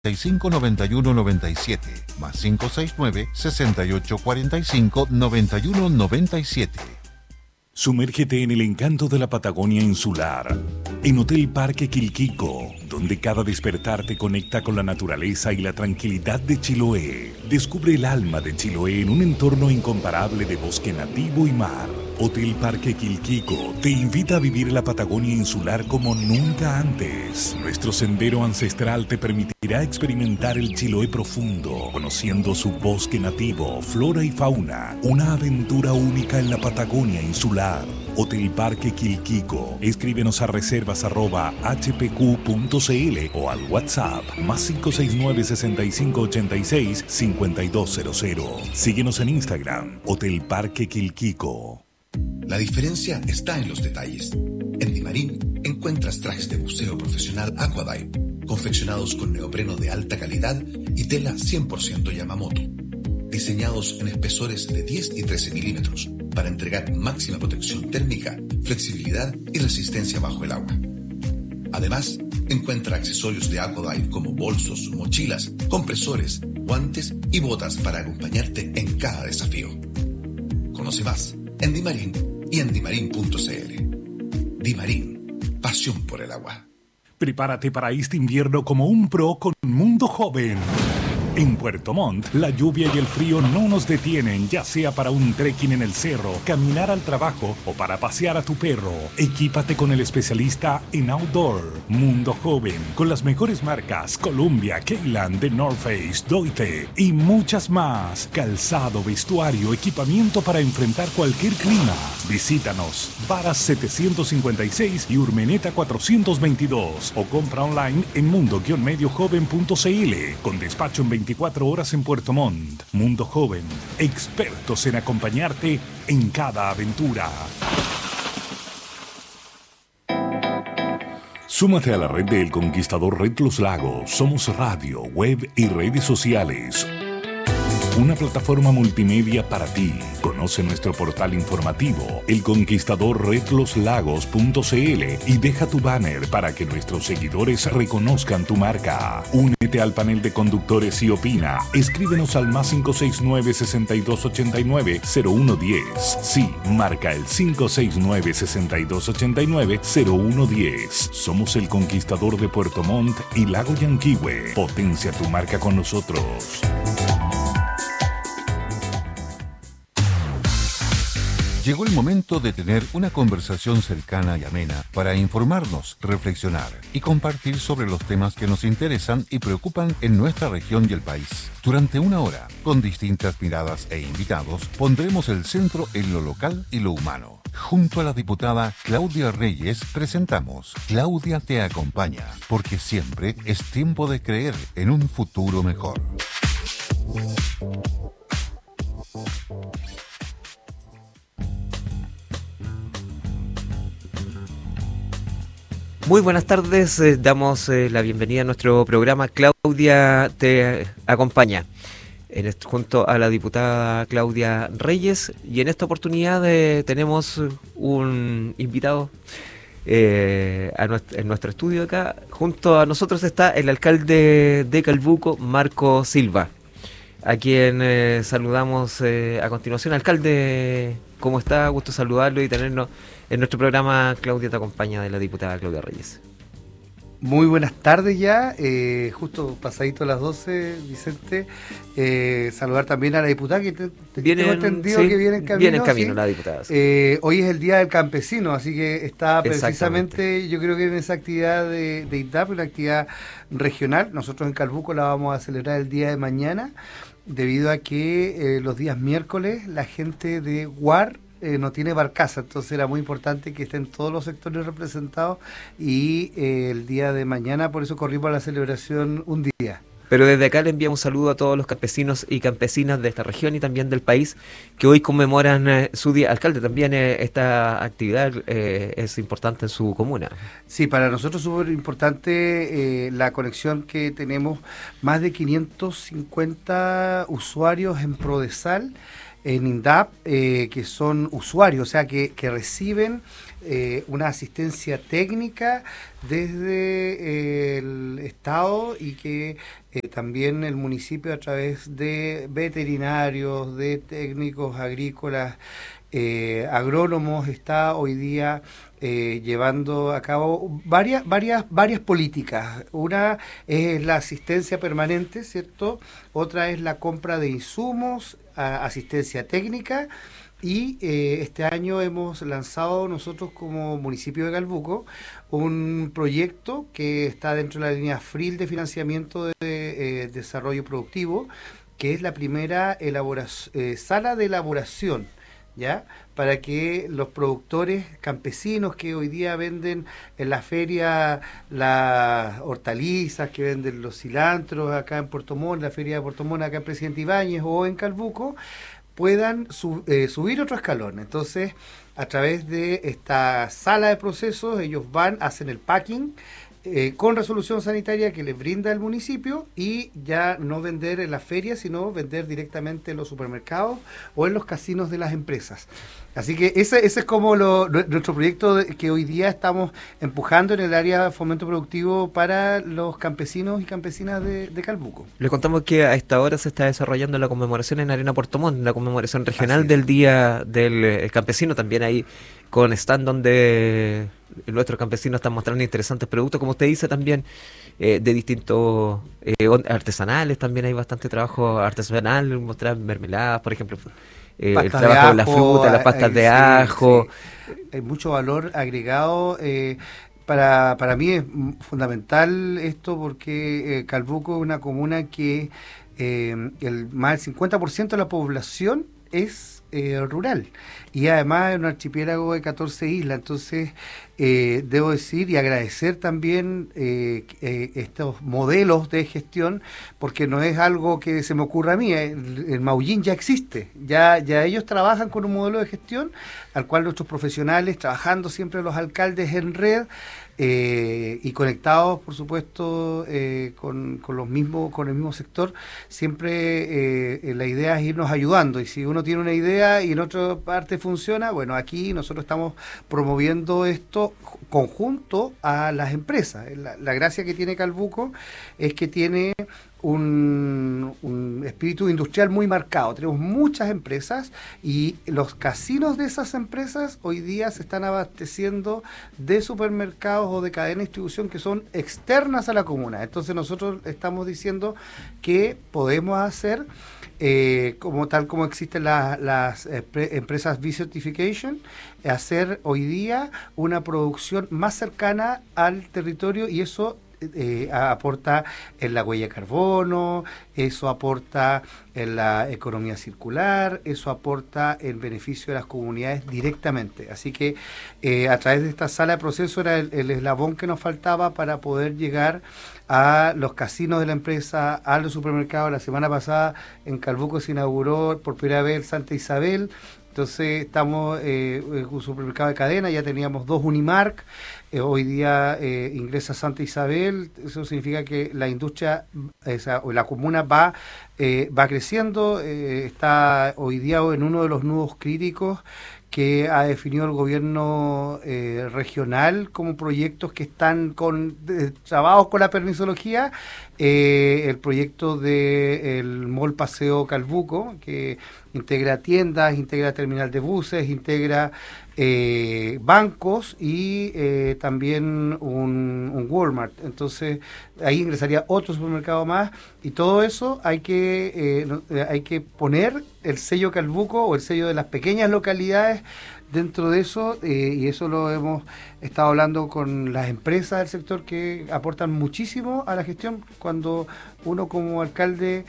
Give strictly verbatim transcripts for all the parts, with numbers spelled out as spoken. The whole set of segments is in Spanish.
cinco noventa y uno noventa y siete más cinco seis nueve sesenta y ocho cuarenta y cinco noventa y uno noventa y siete. Sumérgete en el encanto de la Patagonia insular, en Hotel Parque Quilquico, donde cada despertar te conecta con la naturaleza y la tranquilidad de Chiloé. Descubre el alma de Chiloé en un entorno incomparable de bosque nativo y mar. Hotel Parque Quilquico te invita a vivir la Patagonia insular como nunca antes. Nuestro sendero ancestral te permitirá experimentar el Chiloé profundo, conociendo su bosque nativo, flora y fauna. Una aventura única en la Patagonia insular. Hotel Parque Quilquico. Escríbenos a reservas arroba h p q punto c l o al WhatsApp más cinco seis nueve sesenta y cinco ochenta y seis cincuenta y dos cero cero. Síguenos en Instagram, Hotel Parque Quilquico. La diferencia está en los detalles. En Dimarín encuentras trajes de buceo profesional Aquadive, confeccionados con neopreno de alta calidad y tela cien por ciento Yamamoto, diseñados en espesores de diez y trece milímetros para entregar máxima protección térmica, flexibilidad y resistencia bajo el agua. Además, encuentra accesorios de Aquadive como bolsos, mochilas, compresores, guantes y botas para acompañarte en cada desafío. Conoce más en Dimarín y en dimarín punto c l. Dimarín, pasión por el agua. Prepárate para este invierno como un pro con Mundo Joven. En Puerto Montt, la lluvia y el frío no nos detienen, ya sea para un trekking en el cerro, caminar al trabajo o para pasear a tu perro. Equípate con el especialista en outdoor, Mundo Joven, con las mejores marcas Columbia, Keyland, The North Face, Doite y muchas más. Calzado, vestuario, equipamiento para enfrentar cualquier clima. Visítanos, Varas setecientos cincuenta y seis y Urmeneta cuatrocientos veintidós o compra online en mundo medio joven punto c l con despacho en veinticuatro horas en Puerto Montt. Mundo Joven, expertos en acompañarte en cada aventura. Súmate a la red de El Conquistador Red Los Lagos. Somos radio, web y redes sociales. Una plataforma multimedia para ti. Conoce nuestro portal informativo, el conquistador red los lagos punto c l y deja tu banner para que nuestros seguidores reconozcan tu marca. Únete al panel de conductores y opina. Escríbenos al más cinco seis nueve sesenta y dos ochenta y nueve cero uno diez. Sí, marca el cinco seis nueve sesenta y dos ochenta y nueve cero uno diez. Somos el Conquistador de Puerto Montt y Lago Yanquihue. Potencia tu marca con nosotros. Llegó el momento de tener una conversación cercana y amena para informarnos, reflexionar y compartir sobre los temas que nos interesan y preocupan en nuestra región y el país. Durante una hora, con distintas miradas e invitados, pondremos el centro en lo local y lo humano. Junto a la diputada Claudia Reyes presentamos Claudia te acompaña, porque siempre es tiempo de creer en un futuro mejor. Muy buenas tardes, eh, damos eh, la bienvenida a nuestro programa Claudia te acompaña, en est- junto a la diputada Claudia Reyes, y en esta oportunidad eh, tenemos un invitado eh, a nuestro, en nuestro estudio acá. Junto a nosotros está el alcalde de Calbuco, Marco Silva, a quien eh, saludamos eh, a continuación. Alcalde, ¿cómo está? Gusto saludarlo y tenernos en nuestro programa Claudia te acompaña, de la diputada Claudia Reyes. Muy buenas tardes ya, eh, justo pasadito a las doce, Vicente. Eh, saludar también a la diputada, que te, te Viene, tengo entendido sí, que viene en camino. Viene en camino ¿sí? la diputada. Sí. Eh, hoy es el Día del Campesino, así que está Exactamente. precisamente, yo creo que en esa actividad de, de I T A P, una actividad regional. Nosotros en Calbuco la vamos a celebrar el día de mañana, debido a que eh, los días miércoles la gente de Guar Eh, no tiene barcaza, entonces era muy importante que estén todos los sectores representados y eh, el día de mañana, por eso corrimos a la celebración un día. Pero desde acá le enviamos un saludo a todos los campesinos y campesinas de esta región y también del país que hoy conmemoran eh, su día. Alcalde, también eh, esta actividad eh, es importante en su comuna. Sí, para nosotros es súper importante eh, la conexión que tenemos, más de quinientos cincuenta usuarios en Prodesal, en INDAP, eh, que son usuarios, o sea, que, que reciben eh, una asistencia técnica desde eh, el Estado y que eh, también el municipio a través de veterinarios, de técnicos agrícolas, eh, agrónomos, está hoy día eh, llevando a cabo varias, varias, varias políticas. Una es la asistencia permanente, ¿cierto? Otra es la compra de insumos, a, asistencia técnica. Y eh, este año hemos lanzado nosotros como municipio de Calbuco un proyecto que está dentro de la línea F R I L de financiamiento de eh, desarrollo productivo, que es la primera elaboración, eh, sala de elaboración, ¿ya? Para que los productores campesinos que hoy día venden en la feria las hortalizas, que venden los cilantros acá en Puerto Montt, la feria de Puerto Montt acá en Presidente Ibáñez o en Calbuco, puedan sub, eh, subir otro escalón. Entonces, a través de esta sala de procesos, ellos van, hacen el packing eh, con resolución sanitaria que les brinda el municipio, y ya no vender en la feria, sino vender directamente en los supermercados o en los casinos de las empresas. Así que ese, ese es como lo, nuestro proyecto de, que hoy día estamos empujando en el área de fomento productivo para los campesinos y campesinas de, de Calbuco. Le contamos que a esta hora se está desarrollando la conmemoración en Arena Puerto Montt, la conmemoración regional del Día del eh, Campesino, también ahí con stand donde nuestros campesinos están mostrando interesantes productos, como usted dice también, eh, de distintos eh, artesanales, también hay bastante trabajo artesanal, mostrar mermeladas, por ejemplo. Eh, el trabajo de la fruta, las pastas hay, de sí, ajo. Sí. Hay mucho valor agregado. Eh, para, para mí es fundamental esto porque eh, Calbuco es una comuna que eh, el más del cincuenta por ciento de la población es eh, rural, y además es un archipiélago de catorce islas. Entonces eh, debo decir y agradecer también eh, eh, estos modelos de gestión, porque no es algo que se me ocurra a mí. El, el Maullín ya existe, ya, ya ellos trabajan con un modelo de gestión al cual nuestros profesionales, trabajando siempre los alcaldes en red, Eh, y conectados, por supuesto, eh, con, con los mismos, con el mismo sector, siempre eh, la idea es irnos ayudando. Y si uno tiene una idea y en otra parte funciona, bueno, aquí nosotros estamos promoviendo esto conjunto a las empresas. La, la gracia que tiene Calbuco es que tiene Un, un espíritu industrial muy marcado. Tenemos muchas empresas y los casinos de esas empresas hoy día se están abasteciendo de supermercados o de cadena de distribución que son externas a la comuna. Entonces nosotros estamos diciendo que podemos hacer, eh, como tal como existen la, las eh, pre, empresas B-Certification, hacer hoy día una producción más cercana al territorio, y eso Eh, aporta en la huella de carbono, eso aporta en la economía circular, eso aporta en beneficio de las comunidades directamente. Así que eh, a través de esta sala de proceso era el, el eslabón que nos faltaba para poder llegar a los casinos de la empresa, a los supermercados. La semana pasada en Calbuco se inauguró por primera vez Santa Isabel. Entonces estamos eh, en un supermercado de cadena, ya teníamos dos Unimark, eh, hoy día eh, ingresa Santa Isabel. Eso significa que la industria, esa, o la comuna va, eh, va creciendo, eh, está hoy día en uno de los nudos críticos que ha definido el gobierno eh, regional como proyectos que están con eh, trabajados con la permisología. Eh, el proyecto del Mall Paseo Calbuco, que integra tiendas, integra terminal de buses, integra eh, bancos y eh, también un, un Walmart. Entonces ahí ingresaría otro supermercado más, y todo eso hay que eh, no, eh, hay que poner el sello Calbuco o el sello de las pequeñas localidades dentro de eso, eh, y eso lo hemos estado hablando con las empresas del sector que aportan muchísimo a la gestión. Cuando uno como alcalde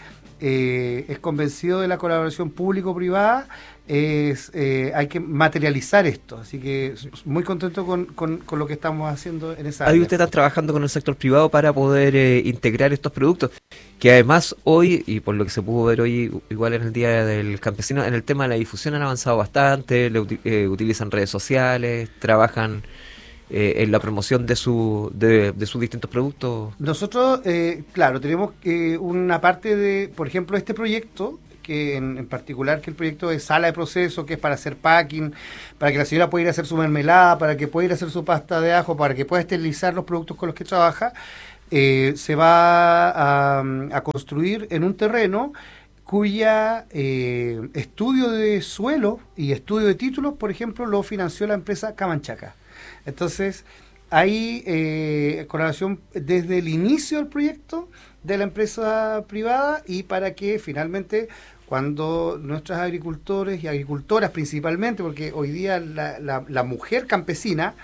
eh, es convencido de la colaboración público-privada, es, eh, hay que materializar esto. Así que muy contento con, con, con lo que estamos haciendo en esa área. Ahí usted está trabajando con el sector privado para poder eh, integrar estos productos, que además hoy, y por lo que se pudo ver hoy, igual en el Día del Campesino, en el tema de la difusión han avanzado bastante, le, eh, utilizan redes sociales, trabajan eh, en la promoción de, su, de, de sus distintos productos. Nosotros, eh, claro, tenemos eh, una parte de, por ejemplo, este proyecto, que en, en particular que el proyecto de sala de proceso, que es para hacer packing, para que la señora pueda ir a hacer su mermelada, para que pueda ir a hacer su pasta de ajo, para que pueda esterilizar los productos con los que trabaja. eh, se va a, a construir en un terreno cuya eh, estudio de suelo y estudio de títulos, por ejemplo, lo financió la empresa Camanchaca. Entonces, hay eh, colaboración desde el inicio del proyecto de la empresa privada y para que finalmente cuando nuestros agricultores y agricultoras principalmente, porque hoy día la, la, la mujer campesina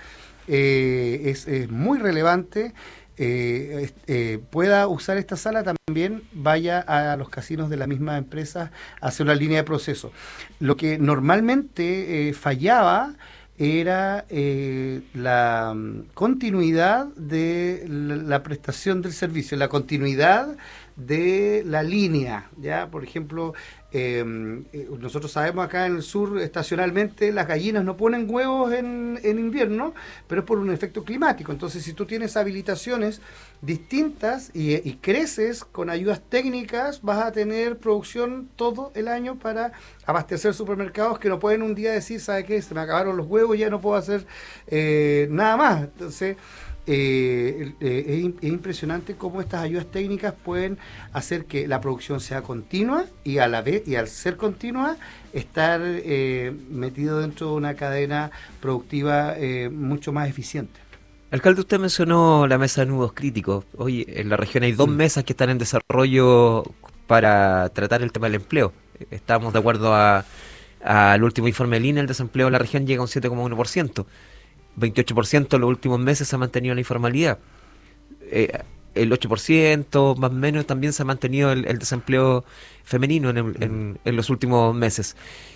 eh, es, es muy relevante, eh, eh, pueda usar esta sala, también vaya a los casinos de la misma empresa a hacer una línea de proceso. Lo que normalmente eh, fallaba era eh, la continuidad de la, la prestación del servicio, la continuidad de la línea, ¿ya? Por ejemplo, eh, nosotros sabemos acá en el sur, estacionalmente, las gallinas no ponen huevos en, en invierno, pero es por un efecto climático. Entonces, si tú tienes habilitaciones distintas y, y creces con ayudas técnicas, vas a tener producción todo el año para abastecer supermercados que no pueden un día decir, ¿sabe qué? Se me acabaron los huevos, ya no puedo hacer eh, nada más. Entonces, Eh, eh, es, es impresionante cómo estas ayudas técnicas pueden hacer que la producción sea continua y a la vez y al ser continua estar eh, metido dentro de una cadena productiva eh, mucho más eficiente. Alcalde, usted mencionó la mesa de nudos críticos. Hoy en la región hay dos mm. mesas que están en desarrollo para tratar el tema del empleo. Estamos de acuerdo a, al último informe del I N E, el desempleo en la región llega a un siete coma uno por ciento. veintiocho por ciento en los últimos meses se ha mantenido la informalidad. Eh, el ocho por ciento más o menos también se ha mantenido el, el desempleo femenino en, el, en, en los últimos meses.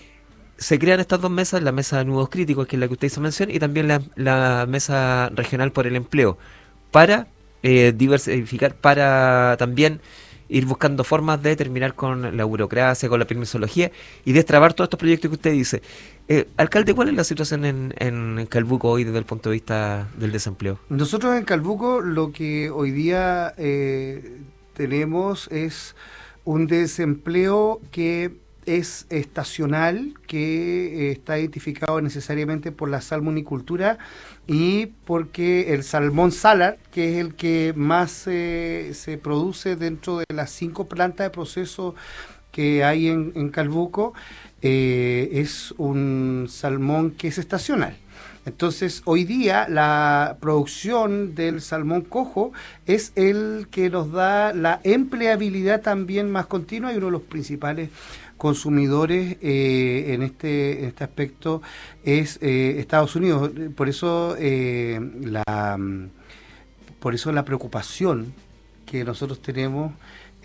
Se crean estas dos mesas, la mesa de nudos críticos, que es la que usted hizo mención, y también la, la mesa regional por el empleo, para eh, diversificar, para también ir buscando formas de terminar con la burocracia, con la permisología y destrabar todos estos proyectos que usted dice. Eh, alcalde, ¿cuál es la situación en, en Calbuco hoy desde el punto de vista del desempleo? Nosotros en Calbuco lo que hoy día eh, tenemos es un desempleo que es estacional, que eh, está identificado necesariamente por la salmonicultura y porque el salmón salar, que es el que más eh, se produce dentro de las cinco plantas de proceso que hay en, en Calbuco, eh, es un salmón que es estacional. Entonces, hoy día la producción del salmón cojo es el que nos da la empleabilidad también más continua y uno de los principales consumidores eh, en este en este aspecto es eh, Estados Unidos. Por eso eh, la por eso la preocupación que nosotros tenemos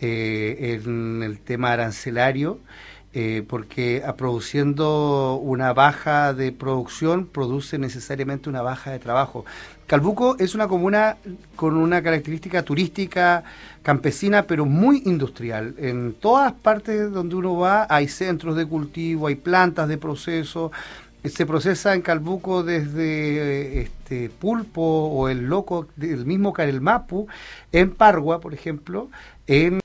eh, en el tema arancelario, eh, porque a produciendo una baja de producción produce necesariamente una baja de trabajo. Calbuco es una comuna con una característica turística campesina, pero muy industrial. En todas partes donde uno va hay centros de cultivo, hay plantas de proceso. Se procesa en Calbuco desde este pulpo o el loco del mismo Carelmapu, en Pargua, por ejemplo, en,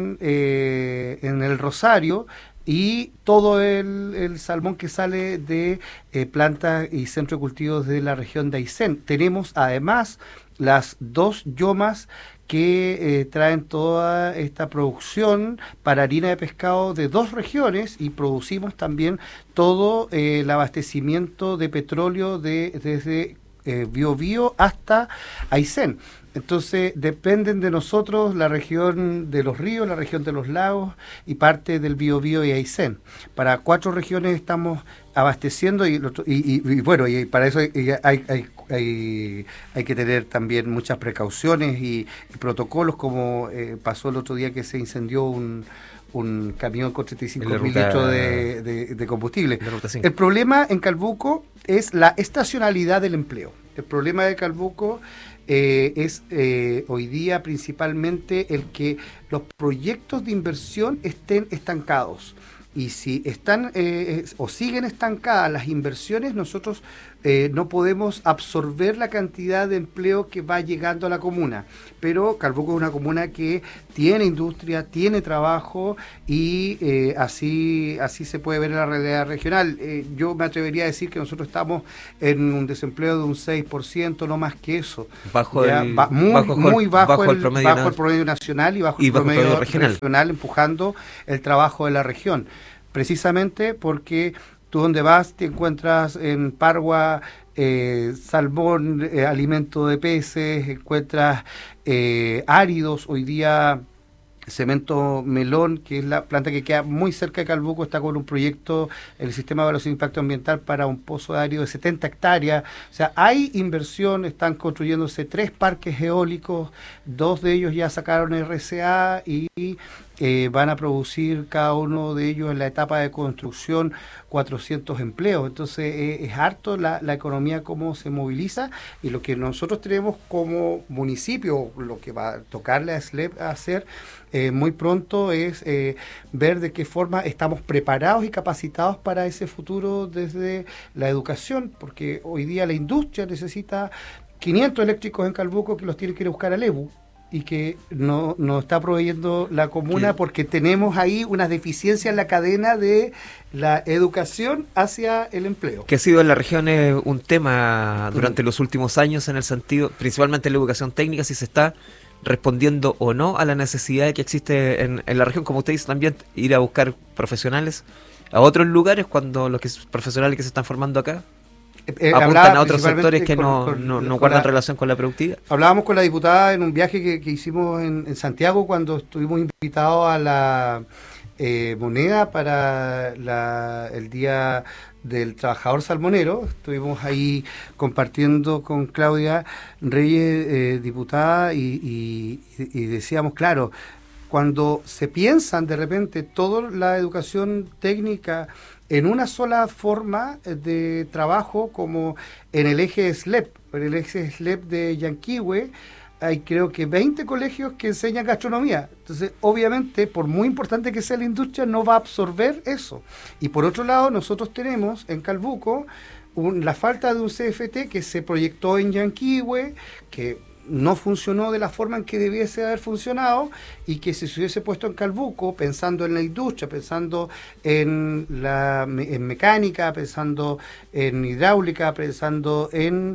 eh, en el Rosario, y todo el, el salmón que sale de eh, plantas y centros de cultivos de la región de Aysén. Tenemos además las dos yomas que eh, traen toda esta producción para harina de pescado de dos regiones y producimos también todo eh, el abastecimiento de petróleo de, desde eh, Biobío hasta Aysén. Entonces dependen de nosotros la región de los ríos, la región de los lagos y parte del Biobío y Aysén. Para cuatro regiones estamos abasteciendo y, y, y, y bueno, y para eso hay, hay, hay, hay, hay que tener también muchas precauciones y, y protocolos, como eh, pasó el otro día que se incendió un, un camión con treinta y cinco mil litros de, de, de combustible. El problema en Calbuco es la estacionalidad del empleo. El problema de Calbuco Eh, es eh, hoy día principalmente el que los proyectos de inversión estén estancados. Y si están eh, o siguen estancadas las inversiones, nosotros eh, no podemos absorber la cantidad de empleo que va llegando a la comuna. Pero Calbuco es una comuna que tiene industria, tiene trabajo y eh, así, así se puede ver en la realidad regional. Eh, yo me atrevería a decir que nosotros estamos en un desempleo de un seis por ciento, no más que eso. Bajo ya, el, ba, muy bajo, muy bajo, bajo, el, el, promedio, bajo el promedio nacional y bajo y el bajo promedio, promedio regional. regional, empujando el trabajo de la región. Precisamente porque tú donde vas te encuentras en Pargua eh, salmón, eh, alimento de peces, encuentras eh, áridos, hoy día Cemento Melón, que es la planta que queda muy cerca de Calbuco, está con un proyecto, el sistema de evaluación de impacto ambiental para un pozo de árido de setenta hectáreas. O sea, hay inversión, están construyéndose tres parques eólicos, dos de ellos ya sacaron R C A y eh, van a producir cada uno de ellos en la etapa de construcción cuatrocientos empleos. Entonces eh, es harto la, la economía cómo se moviliza, y lo que nosotros tenemos como municipio, lo que va a tocarle a S L E P a hacer eh, muy pronto es eh, ver de qué forma estamos preparados y capacitados para ese futuro desde la educación, porque hoy día la industria necesita quinientos eléctricos en Calbuco que los tiene que ir a buscar a Lebu, y que no, no está proveyendo la comuna ¿Qué? Porque tenemos ahí una deficiencia en la cadena de la educación hacia el empleo. Que ha sido en la región eh, un tema durante mm. los últimos años, en el sentido, principalmente en la educación técnica, si se está respondiendo o no a la necesidad que existe en, en la región, como usted dice también, ir a buscar profesionales a otros lugares cuando los que, profesionales que se están formando acá Eh, apuntan a otros sectores que con, no, con, no, no guardan la, relación con la productividad. Hablábamos con la diputada en un viaje que, que hicimos en, en Santiago, cuando estuvimos invitados a la eh, moneda para la, el Día del Trabajador Salmonero. Estuvimos ahí compartiendo con Claudia Reyes, eh, diputada, y, y, y decíamos, claro, cuando se piensan de repente toda la educación técnica en una sola forma de trabajo, como en el eje S L E P, en el eje S L E P de Yanquihue, hay creo que veinte colegios que enseñan gastronomía. Entonces, obviamente, por muy importante que sea la industria, no va a absorber eso. Y por otro lado, nosotros tenemos en Calbuco un, la falta de un C F T que se proyectó en Yanquihue, que no funcionó de la forma en que debiese haber funcionado, y que si se hubiese puesto en Calbuco, pensando en la industria, pensando en la en mecánica, pensando en hidráulica, pensando en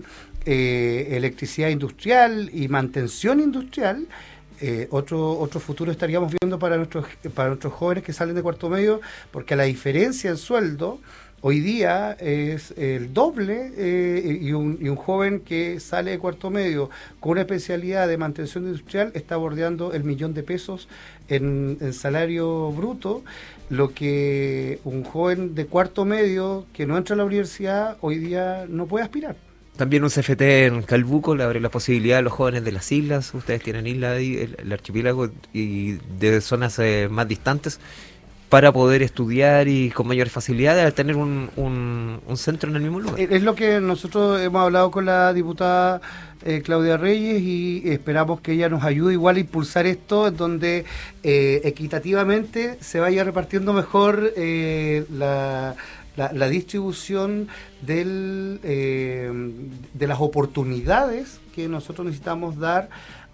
eh, electricidad industrial y mantención industrial, eh, otro otro futuro estaríamos viendo para nuestros para nuestros jóvenes que salen de cuarto medio, porque la diferencia en sueldo hoy día es el doble, eh, y, un, y un joven que sale de cuarto medio con una especialidad de mantención industrial está bordeando el millón de pesos en, en salario bruto, lo que un joven de cuarto medio que no entra a la universidad hoy día no puede aspirar. También un C F T en Calbuco le abre la posibilidad a los jóvenes de las islas. Ustedes tienen islas ahí, el, el archipiélago, y de zonas eh, más distantes, para poder estudiar y con mayor facilidad al tener un, un, un centro en el mismo lugar. Es lo que nosotros hemos hablado con la diputada eh, Claudia Reyes, y esperamos que ella nos ayude igual a impulsar esto, en donde eh, equitativamente se vaya repartiendo mejor eh, la, la, la distribución del, eh, de las oportunidades que nosotros necesitamos dar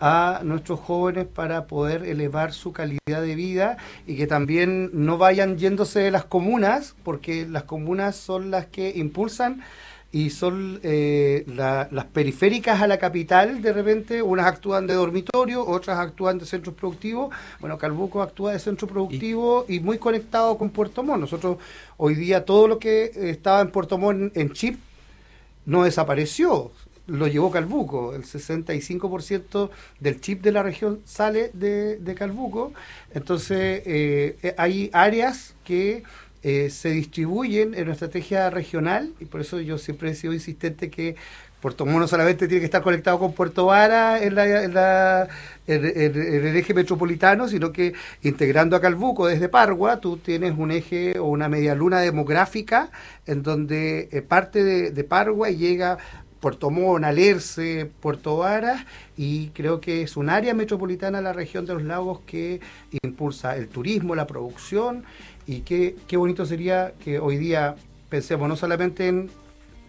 a nuestros jóvenes para poder elevar su calidad de vida, y que también no vayan yéndose de las comunas, porque las comunas son las que impulsan y son eh, la, las periféricas a la capital. De repente unas actúan de dormitorio, otras actúan de centros productivos. Bueno, Calbuco actúa de centro productivo y, y muy conectado con Puerto Montt. Nosotros hoy día todo lo que estaba en Puerto Montt en chip no desapareció, lo llevó Calbuco. El sesenta y cinco por ciento del chip de la región sale de, de Calbuco. Entonces eh, hay áreas que eh, se distribuyen en una estrategia regional, y por eso yo siempre he sido insistente que Puerto Montt no solamente tiene que estar conectado con Puerto Vara en, la, en, la, en, en, en el eje metropolitano, sino que integrando a Calbuco desde Pargua, tú tienes un eje o una medialuna demográfica en donde eh, parte de, de Pargua y llega Puerto Montt, Alerce, Puerto Varas, y creo que es un área metropolitana de la región de los lagos que impulsa el turismo, la producción, y qué, qué bonito sería que hoy día pensemos no solamente en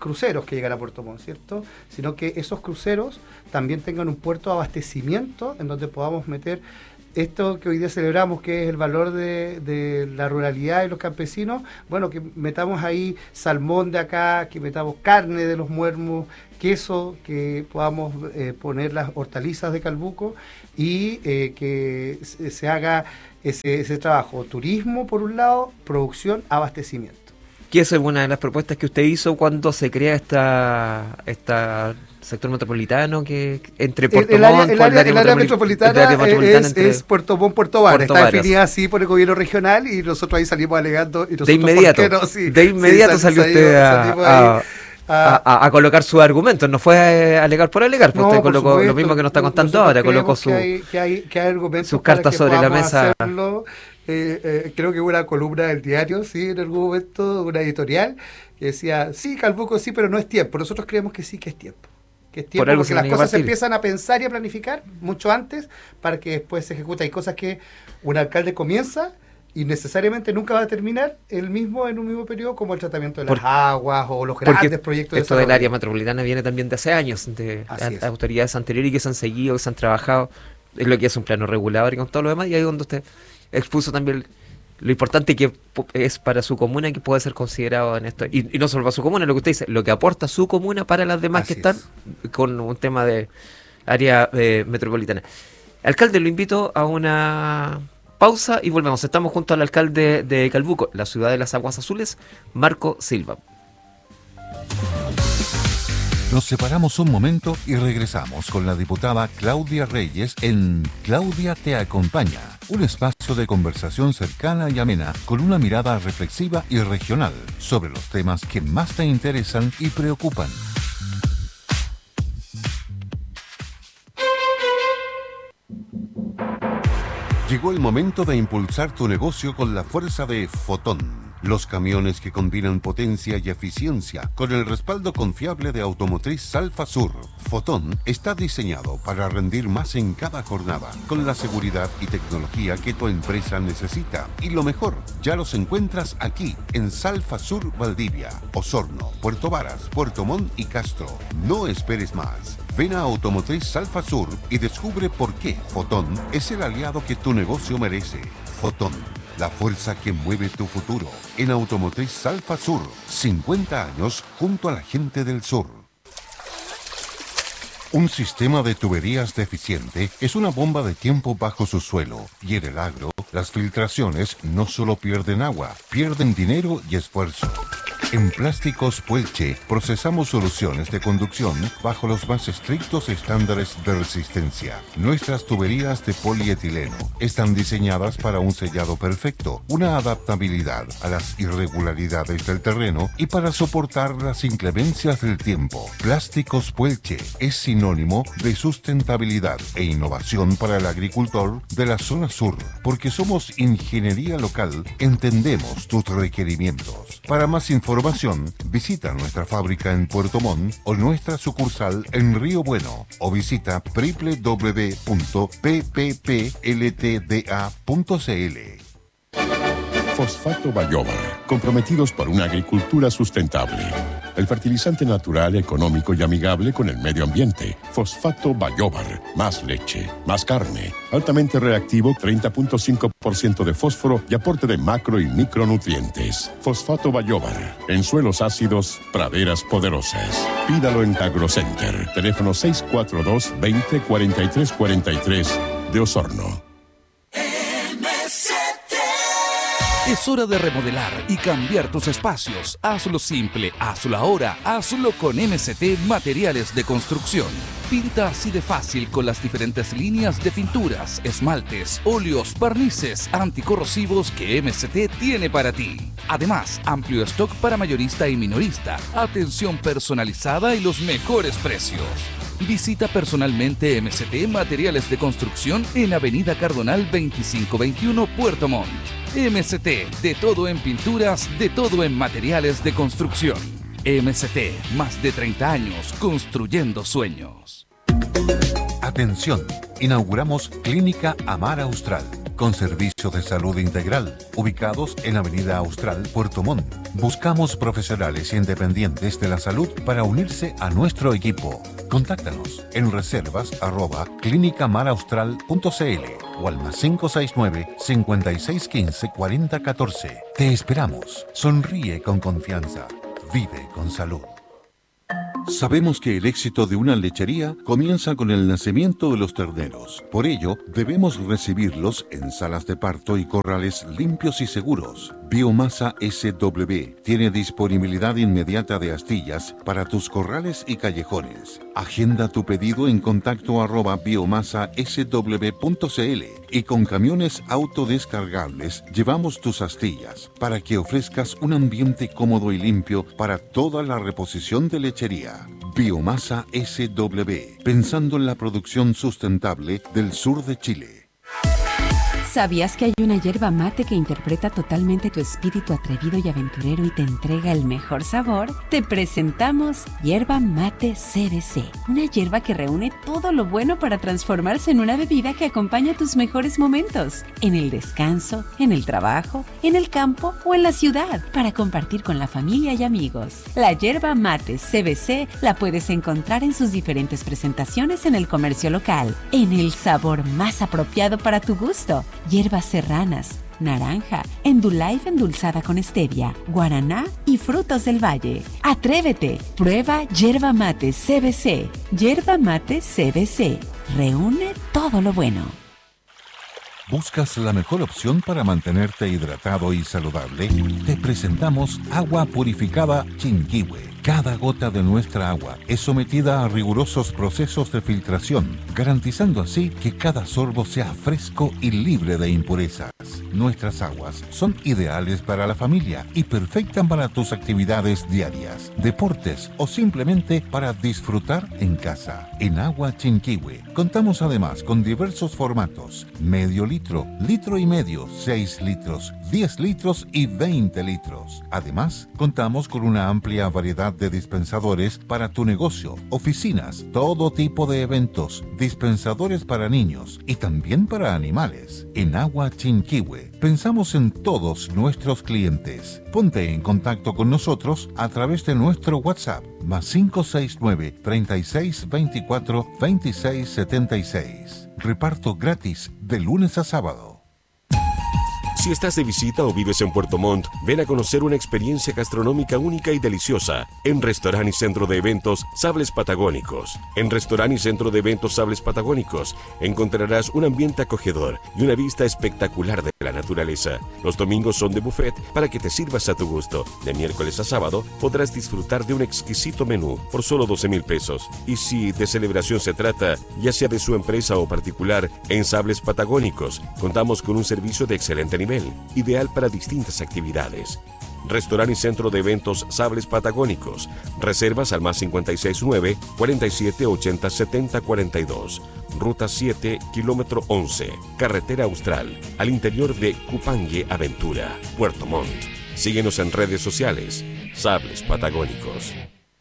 cruceros que llegan a Puerto Montt, ¿cierto? Sino que esos cruceros también tengan un puerto de abastecimiento en donde podamos meter esto que hoy día celebramos, que es el valor de, de la ruralidad y los campesinos. Bueno, que metamos ahí salmón de acá, que metamos carne de los muermos, queso, que podamos eh, poner las hortalizas de Calbuco y eh, que se, se haga ese, ese trabajo. Turismo, por un lado, producción, abastecimiento. Que esa es una de las propuestas que usted hizo cuando se crea esta, esta sector metropolitano que entre Puerto el, el Montt, área, el área, el área metropolitana, el área metropolitana es, entre... es Puerto Montt, Puerto Varas. Está definida así por el gobierno regional y nosotros ahí salimos alegando. Y nosotros, de inmediato, no? sí, de inmediato sí, sal, salió usted salimos, a, a, a, a, a colocar sus argumentos. No fue a alegar por alegar, pues no, usted colocó supuesto, lo mismo que nos está contando ahora, colocó su, que hay, que hay, que hay argumentos sus cartas sobre la mesa. Hacerlo. Eh, eh, creo que hubo una columna del diario, sí, en algún momento, una editorial, que decía, sí, Calbuco sí, pero no es tiempo. Nosotros creemos que sí, que es tiempo. Que es tiempo porque las cosas se empiezan a pensar y a planificar mucho antes para que después se ejecute. Hay cosas que un alcalde comienza y necesariamente nunca va a terminar el mismo en un mismo periodo, como el tratamiento de las Por, aguas o los grandes proyectos de esto del área metropolitana viene también de hace años, de a, autoridades anteriores que se han seguido, que se han trabajado, es lo que es un plano regulador y con todo lo demás, y ahí es donde usted expuso también lo importante que es para su comuna y que puede ser considerado en esto. Y, y no solo para su comuna, lo que usted dice, lo que aporta su comuna para las demás Así que están es. Con un tema de área eh, metropolitana. Alcalde, lo invito a una pausa y volvemos. Estamos junto al alcalde de Calbuco, la ciudad de las aguas azules, Marco Silva. Nos separamos un momento y regresamos con la diputada Claudia Reyes en Claudia te acompaña, un espacio de conversación cercana y amena con una mirada reflexiva y regional sobre los temas que más te interesan y preocupan. Llegó el momento de impulsar tu negocio con la fuerza de Fotón. Los camiones que combinan potencia y eficiencia con el respaldo confiable de Automotriz Salfa Sur. Fotón está diseñado para rendir más en cada jornada, con la seguridad y tecnología que tu empresa necesita. Y lo mejor, ya los encuentras aquí, en Salfa Sur Valdivia, Osorno, Puerto Varas, Puerto Montt y Castro. No esperes más. Ven a Automotriz Salfa Sur y descubre por qué Fotón es el aliado que tu negocio merece. Fotón, la fuerza que mueve tu futuro. En Automotriz Salfa Sur, cincuenta años junto a la gente del sur. Un sistema de tuberías deficiente es una bomba de tiempo bajo su suelo. Y en el agro, las filtraciones no solo pierden agua, pierden dinero y esfuerzo. En Plásticos Puelche procesamos soluciones de conducción bajo los más estrictos estándares de resistencia. Nuestras tuberías de polietileno están diseñadas para un sellado perfecto, una adaptabilidad a las irregularidades del terreno y para soportar las inclemencias del tiempo. Plásticos Puelche es sinónimo de sustentabilidad e innovación para el agricultor de la zona sur, porque somos ingeniería local, entendemos tus requerimientos. Para más información, visita nuestra fábrica en Puerto Montt o nuestra sucursal en Río Bueno o visita doble u doble u doble u punto p p p l t d a punto c l. Fosfato Bayóvar, comprometidos por una agricultura sustentable. El fertilizante natural, económico y amigable con el medio ambiente. Fosfato Bayóvar, más leche, más carne, altamente reactivo, treinta punto cinco por ciento de fósforo y aporte de macro y micronutrientes. Fosfato Bayóvar, en suelos ácidos, praderas poderosas. Pídalo en AgroCenter, teléfono seis cuatro dos, veinte, cuarenta y tres cuarenta y tres de Osorno. Es hora de remodelar y cambiar tus espacios. Hazlo simple, hazlo ahora, hazlo con M C T Materiales de Construcción. Pinta así de fácil con las diferentes líneas de pinturas, esmaltes, óleos, barnices anticorrosivos que M C T tiene para ti. Además, amplio stock para mayorista y minorista, atención personalizada y los mejores precios. Visita personalmente M C T Materiales de Construcción en Avenida Cardonal veinticinco veintiuno, Puerto Montt. M C T, de todo en pinturas, de todo en materiales de construcción. M C T, más de treinta años construyendo sueños. Atención, inauguramos Clínica Amar Austral, con servicio de salud integral, ubicados en Avenida Austral, Puerto Montt. Buscamos profesionales independientes de la salud para unirse a nuestro equipo. Contáctanos en reservas arroba clínica mar austral punto c l o al más cinco seis nueve, cinco seis uno cinco, cuatro cero uno cuatro. Te esperamos. Sonríe con confianza. Vive con salud. Sabemos que el éxito de una lechería comienza con el nacimiento de los terneros. Por ello, debemos recibirlos en salas de parto y corrales limpios y seguros. Biomasa S W tiene disponibilidad inmediata de astillas para tus corrales y callejones. Agenda tu pedido en contacto arroba biomasa s w punto c l y con camiones autodescargables llevamos tus astillas para que ofrezcas un ambiente cómodo y limpio para toda la reposición de lechería. Biomasa S W, pensando en la producción sustentable del sur de Chile. ¿Sabías que hay una yerba mate que interpreta totalmente tu espíritu atrevido y aventurero y te entrega el mejor sabor? Te presentamos Yerba Mate C B C, una yerba que reúne todo lo bueno para transformarse en una bebida que acompaña tus mejores momentos, en el descanso, en el trabajo, en el campo o en la ciudad, para compartir con la familia y amigos. La Yerba Mate C B C la puedes encontrar en sus diferentes presentaciones en el comercio local, en el sabor más apropiado para tu gusto. Hierbas serranas, naranja, Endullife endulzada con stevia, guaraná y frutos del valle. ¡Atrévete! Prueba Yerba Mate C B C. Yerba Mate C B C. Reúne todo lo bueno. ¿Buscas la mejor opción para mantenerte hidratado y saludable? Te presentamos Agua Purificada Chinquihue. Cada gota de nuestra agua es sometida a rigurosos procesos de filtración, garantizando así que cada sorbo sea fresco y libre de impurezas. Nuestras aguas son ideales para la familia y perfectas para tus actividades diarias, deportes o simplemente para disfrutar en casa. En Agua Chinquihue contamos además con diversos formatos: medio litro, litro y medio, seis litros, diez litros y veinte litros. Además, contamos con una amplia variedad de dispensadores para tu negocio, oficinas, todo tipo de eventos, dispensadores para niños y también para animales. En Agua Chinquihue pensamos en todos nuestros clientes. Ponte en contacto con nosotros a través de nuestro WhatsApp más cinco seis nueve, treinta y seis veinticuatro, veintiséis setenta y seis. Reparto gratis de lunes a sábado. Si estás de visita o vives en Puerto Montt, ven a conocer una experiencia gastronómica única y deliciosa en Restaurante y Centro de Eventos Sables Patagónicos. En Restaurante y Centro de Eventos Sables Patagónicos encontrarás un ambiente acogedor y una vista espectacular de la naturaleza. Los domingos son de buffet para que te sirvas a tu gusto. De miércoles a sábado podrás disfrutar de un exquisito menú por solo doce mil pesos. Y si de celebración se trata, ya sea de su empresa o particular, en Sables Patagónicos contamos con un servicio de excelente nivel, ideal para distintas actividades. Restaurante y Centro de Eventos Sables Patagónicos. Reservas al más cinco seis nueve, cuarenta y siete ochenta, setenta cuarenta y dos. Ruta siete, kilómetro once. Carretera Austral, al interior de Cupangue Aventura, Puerto Montt. Síguenos en redes sociales. Sables Patagónicos.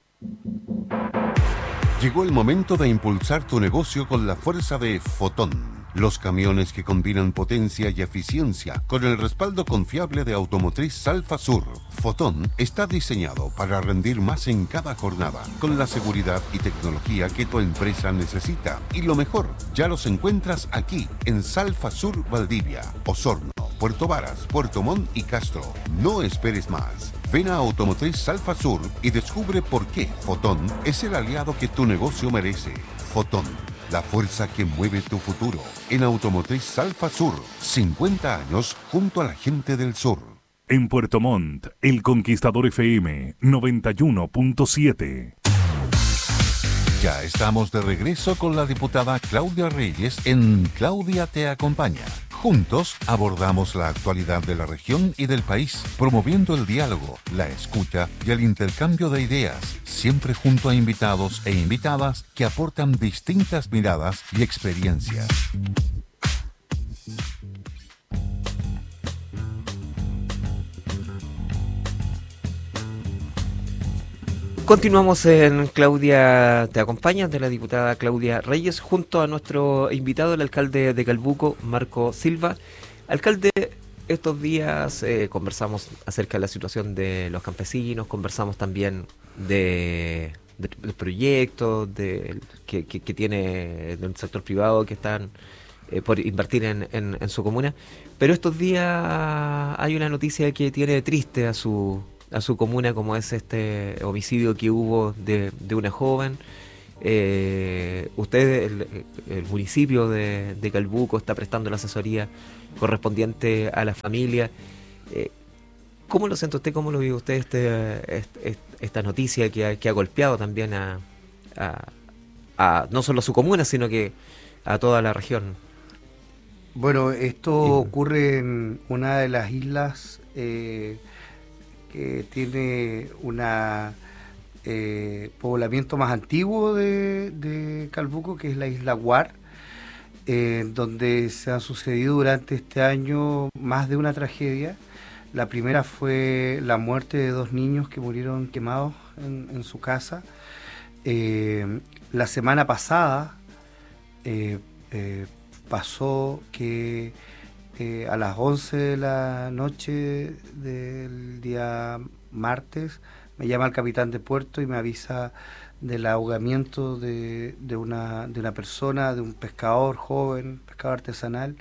Llegó el momento de impulsar tu negocio con la fuerza de Fotón. Los camiones que combinan potencia y eficiencia con el respaldo confiable de Automotriz Salfa Sur. Fotón está diseñado para rendir más en cada jornada, con la seguridad y tecnología que tu empresa necesita. Y lo mejor, ya los encuentras aquí, en Salfa Sur Valdivia, Osorno, Puerto Varas, Puerto Montt y Castro. No esperes más. Ven a Automotriz Salfa Sur y descubre por qué Fotón es el aliado que tu negocio merece. Fotón, la fuerza que mueve tu futuro. En Automotriz Salfa Sur, cincuenta años junto a la gente del sur. En Puerto Montt, El Conquistador F M noventa y uno punto siete. Ya estamos de regreso con la diputada Claudia Reyes en Claudia Te Acompaña. Juntos abordamos la actualidad de la región y del país, promoviendo el diálogo, la escucha y el intercambio de ideas, siempre junto a invitados e invitadas que aportan distintas miradas y experiencias. Continuamos en Claudia Te Acompaña, de la diputada Claudia Reyes, junto a nuestro invitado, el alcalde de Calbuco, Marco Silva. Alcalde, estos días eh, conversamos acerca de la situación de los campesinos, conversamos también de, de, de proyectos de, que, que, que tiene el sector privado que están eh, por invertir en, en, en su comuna, pero estos días hay una noticia que tiene triste a su, a su comuna, como es este homicidio que hubo de, de una joven. Eh, usted, el, el municipio de, de Calbuco, está prestando la asesoría correspondiente a la familia. Eh, ¿Cómo lo siente usted? ¿Cómo lo vive usted este, este, esta noticia que ha, que ha golpeado también a, a, a no solo a su comuna, sino que a toda la región? Bueno, esto ocurre en una de las islas eh, que tiene una Eh, poblamiento más antiguo de, de Calbuco, que es la isla Guar, eh, donde se han sucedido durante este año más de una tragedia. La primera fue la muerte de dos niños que murieron quemados en, en su casa. Eh, la semana pasada eh, eh, pasó que eh, a las once de la noche del día martes me llama el capitán de puerto y me avisa del ahogamiento de, de, una, de una persona, de un pescador joven, pescador artesanal.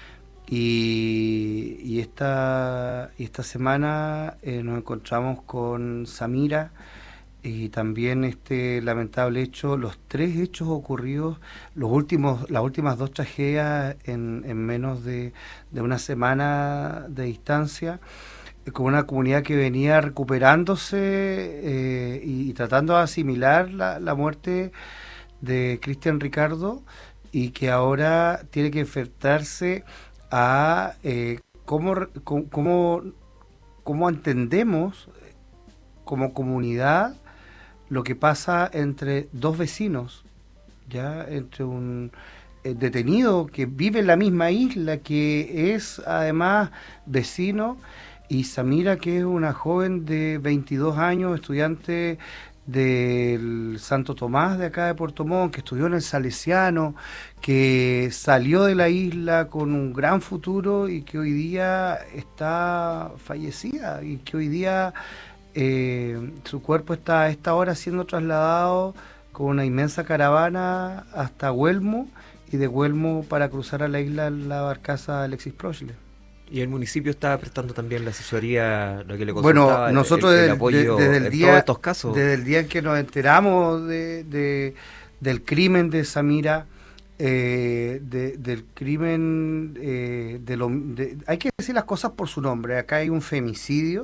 Y, y, esta, y esta semana eh, nos encontramos con Samira y también este lamentable hecho, los tres hechos ocurridos, los últimos, las últimas dos tragedias en, en menos de, de una semana de distancia, con una comunidad que venía recuperándose eh, y, y tratando de asimilar la, la muerte de Cristian Ricardo, y que ahora tiene que enfrentarse a eh, cómo, cómo, cómo entendemos como comunidad lo que pasa entre dos vecinos, ya entre un eh, detenido que vive en la misma isla, que es además vecino, y Samira, que es una joven de veintidós años, estudiante del Santo Tomás de acá de Puerto Montt, que estudió en el Salesiano, que salió de la isla con un gran futuro y que hoy día está fallecida, y que hoy día eh, su cuerpo está a esta hora siendo trasladado con una inmensa caravana hasta Huelmo, y de Huelmo para cruzar a la isla la barcaza Alexis Prochle. Y el municipio está prestando también la asesoría, lo que le consultaba, bueno, nosotros el, el desde, apoyo desde el en día, todos estos casos. Desde el día en que nos enteramos de, de, del crimen de Samira, eh, de, del crimen, eh, de lo, de, hay que decir las cosas por su nombre. Acá hay un femicidio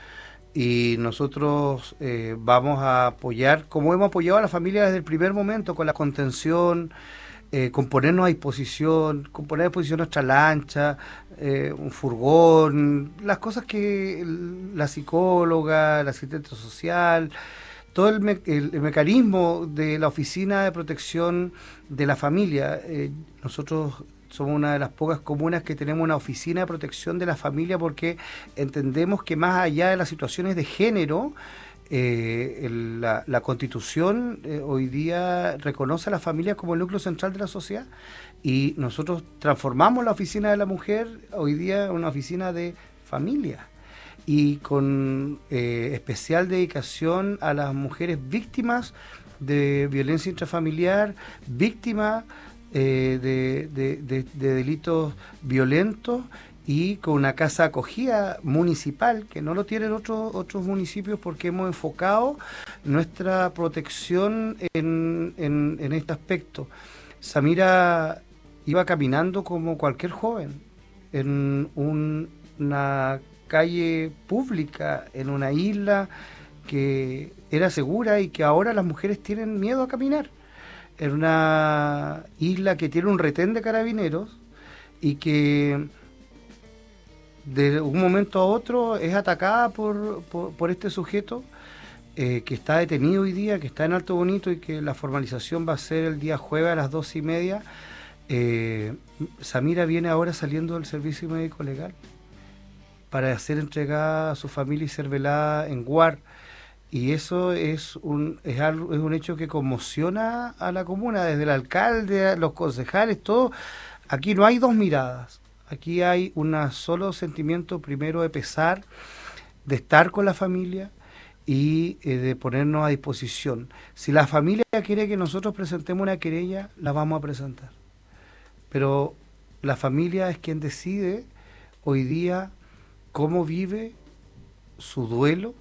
y nosotros eh, vamos a apoyar, como hemos apoyado a la familia desde el primer momento, con la contención, Eh, con ponernos a disposición, con poner a disposición nuestra lancha, eh, un furgón, las cosas que la psicóloga, el asistente social, todo el, me el, el mecanismo de la Oficina de Protección de la Familia. Eh, nosotros somos una de las pocas comunas que tenemos una oficina de protección de la familia, porque entendemos que más allá de las situaciones de género, Eh, el, la, la Constitución eh, hoy día reconoce a la familia como el núcleo central de la sociedad, y nosotros transformamos la oficina de la mujer hoy día en una oficina de familia, y con eh, especial dedicación a las mujeres víctimas de violencia intrafamiliar, víctimas eh, de, de, de, de delitos violentos, y con una casa acogida municipal, que no lo tienen otros otros municipios, porque hemos enfocado nuestra protección en, en, en este aspecto. Samira iba caminando como cualquier joven, en un, una calle pública, en una isla que era segura y que ahora las mujeres tienen miedo a caminar. En una isla que tiene un retén de carabineros y que de un momento a otro es atacada por, por, por este sujeto eh, que está detenido hoy día, que está en Alto Bonito, y que la formalización va a ser el día jueves a las doce y media. Eh, Samira viene ahora saliendo del servicio médico legal para ser entregada a su familia y ser velada en Guar. Y eso es un, es algo, es un hecho que conmociona a la comuna, desde el alcalde, a los concejales, todo. Aquí no hay dos miradas. Aquí hay un solo sentimiento, primero de pesar, de estar con la familia y eh, de ponernos a disposición. Si la familia quiere que nosotros presentemos una querella, la vamos a presentar. Pero la familia es quien decide hoy día cómo vive su duelo,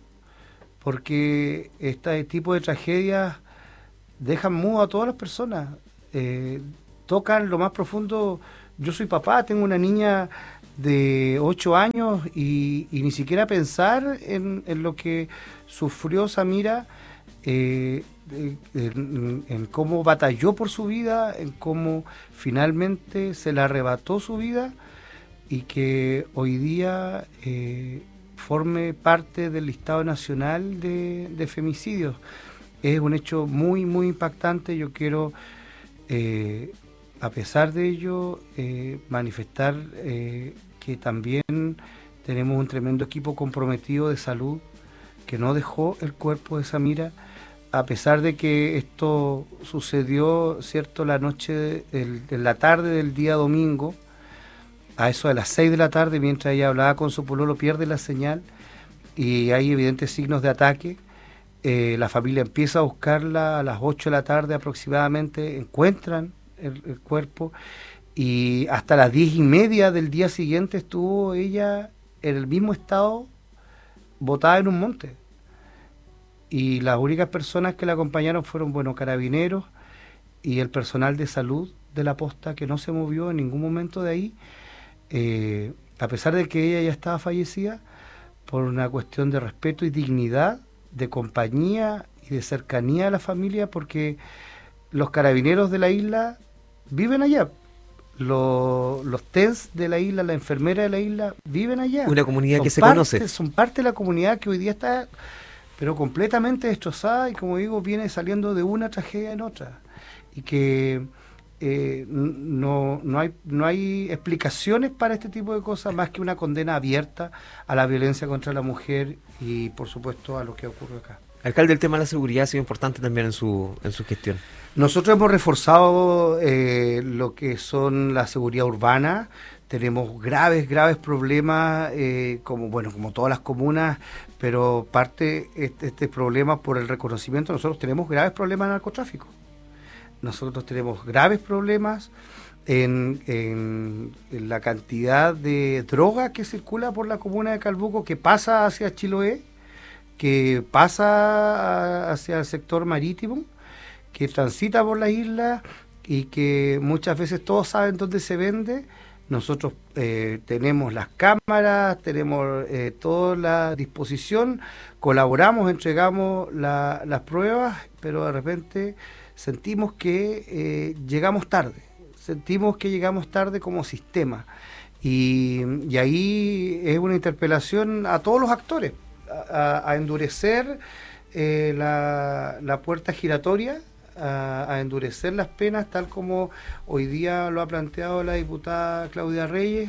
porque este tipo de tragedias dejan mudo a todas las personas, eh, tocan lo más profundo. Yo soy papá, tengo una niña de ocho años y, y ni siquiera pensar en, en lo que sufrió Samira, eh, en, en cómo batalló por su vida, en cómo finalmente se le arrebató su vida y que hoy día eh, forme parte del listado nacional de, de femicidios. Es un hecho muy, muy impactante. Yo quiero... Eh, a pesar de ello, eh, manifestar eh, que también tenemos un tremendo equipo comprometido de salud que no dejó el cuerpo de Samira, a pesar de que esto sucedió, cierto, la noche, el, de la tarde del día domingo, a eso de las seis de la tarde, mientras ella hablaba con su pololo, pierde la señal y hay evidentes signos de ataque. Eh, la familia empieza a buscarla a las ocho de la tarde aproximadamente, encuentran El, el cuerpo y hasta las diez y media del día siguiente estuvo ella en el mismo estado, botada en un monte, y las únicas personas que la acompañaron fueron, bueno, carabineros y el personal de salud de la posta, que no se movió en ningún momento de ahí, eh, a pesar de que ella ya estaba fallecida, por una cuestión de respeto y dignidad, de compañía y de cercanía a la familia, porque los carabineros de la isla viven allá. Los, los T E N S de la isla, la enfermera de la isla, viven allá. Una comunidad son que se parte, conoce. Son parte de la comunidad que hoy día está, pero completamente destrozada y, como digo, viene saliendo de una tragedia en otra. Y que eh, no, no, hay, no hay explicaciones para este tipo de cosas más que una condena abierta a la violencia contra la mujer y, por supuesto, a lo que ocurre acá. Alcalde, el tema de la seguridad ha sido importante también en su, en su gestión. Nosotros hemos reforzado eh, lo que son la seguridad urbana. Tenemos graves, graves problemas, eh, como bueno, como todas las comunas, pero parte este, este problema por el reconocimiento. Nosotros tenemos graves problemas de narcotráfico. Nosotros tenemos graves problemas en, en, en la cantidad de droga que circula por la comuna de Calbuco, que pasa hacia Chiloé, que pasa hacia el sector marítimo, que transita por la isla y que muchas veces todos saben dónde se vende. Nosotros eh, tenemos las cámaras, tenemos eh, toda la disposición, colaboramos, entregamos la, las pruebas, pero de repente sentimos que eh, llegamos tarde, sentimos que llegamos tarde como sistema. Y, y ahí es una interpelación a todos los actores, a, a endurecer eh, la, la puerta giratoria, a, a endurecer las penas, tal como hoy día lo ha planteado la diputada Claudia Reyes,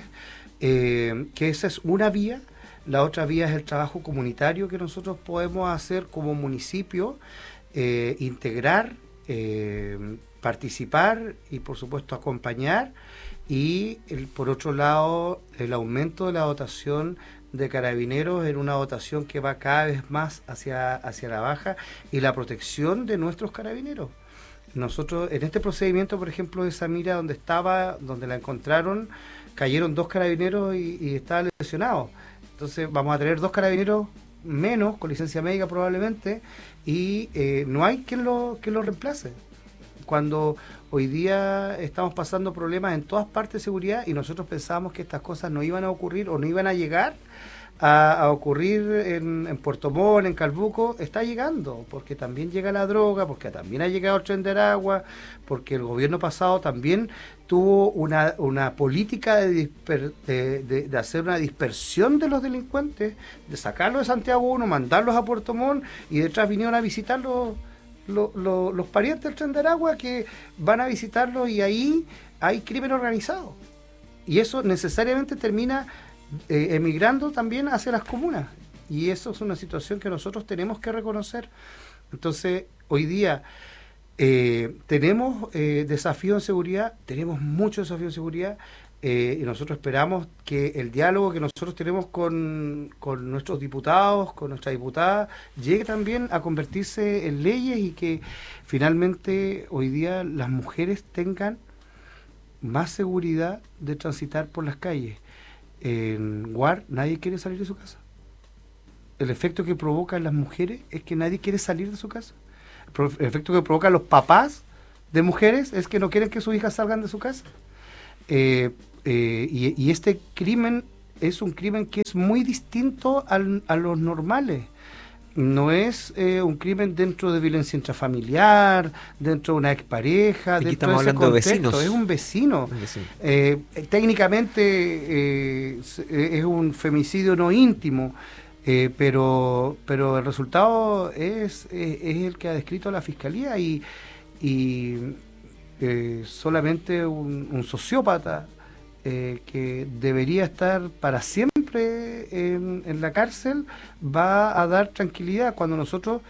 eh, que esa es una vía. La otra vía es el trabajo comunitario que nosotros podemos hacer como municipio, eh, integrar, eh, participar y, por supuesto, acompañar. Y, el, por otro lado, el aumento de la dotación de carabineros en una dotación que va cada vez más hacia, hacia la baja, y la protección de nuestros carabineros. Nosotros, en este procedimiento, por ejemplo, de Samira, donde estaba, donde la encontraron, cayeron dos carabineros y, y estaba lesionado. Entonces vamos a tener dos carabineros menos, con licencia médica probablemente, y eh, no hay quien lo, quien lo reemplace. Cuando hoy día estamos pasando problemas en todas partes de seguridad y nosotros pensábamos que estas cosas no iban a ocurrir o no iban a llegar a, a ocurrir en, en Puerto Montt, en Calbuco, está llegando, porque también llega la droga, porque también ha llegado el tren de Aragua, porque el gobierno pasado también tuvo una, una política de, disper, de, de, de hacer una dispersión de los delincuentes, de sacarlos de Santiago uno, mandarlos a Puerto Montt, y detrás vinieron a visitarlos Lo, lo, los parientes del tren de Aragua, que van a visitarlo, y ahí hay crimen organizado, y eso necesariamente termina eh, emigrando también hacia las comunas, y eso es una situación que nosotros tenemos que reconocer. Entonces hoy día eh, tenemos eh, desafíos en seguridad, tenemos muchos desafíos en seguridad, Eh, y nosotros esperamos que el diálogo que nosotros tenemos con, con nuestros diputados, con nuestra diputada, llegue también a convertirse en leyes y que finalmente hoy día las mujeres tengan más seguridad de transitar por las calles. En Guar nadie quiere salir de su casa. El efecto que provoca en las mujeres es que nadie quiere salir de su casa. El efecto que provoca los papás de mujeres es que no quieren que sus hijas salgan de su casa. Eh, eh, y, y este crimen es un crimen que es muy distinto al, a los normales. No es eh, un crimen dentro de violencia intrafamiliar, dentro de una expareja, aquí dentro estamos de ese hablando contexto. de vecinos. Es un vecino. Un vecino. Eh, técnicamente eh, es un femicidio no íntimo, eh, pero, pero el resultado es, es, es el que ha descrito la Fiscalía y, y eh, solamente un, un sociópata eh, que debería estar para siempre en, en la cárcel va a dar tranquilidad. Cuando nosotros